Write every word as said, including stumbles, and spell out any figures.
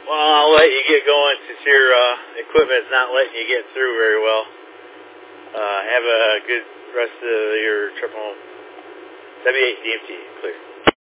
Well, I'll let you get going since your uh, equipment's not letting you get through very well. Uh, have a good rest of your trip home. W eight D M T, clear.